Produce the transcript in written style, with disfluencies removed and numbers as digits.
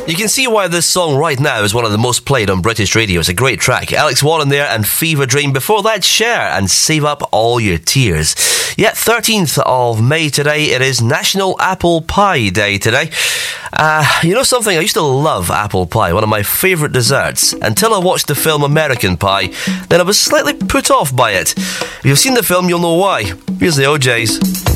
You can see why this song right now is one of the most played on British radio. It's a great track. Alex Warren there and Fever Dream. Before that, Cher and Save Up All Your Tears. Yeah, 13th of May today. It is National Apple Pie Day today. You know something? I used to love apple pie, one of my favourite desserts, until I watched the film American Pie. Then I was slightly put off by it. If you've seen the film, you'll know why. Here's the OJs.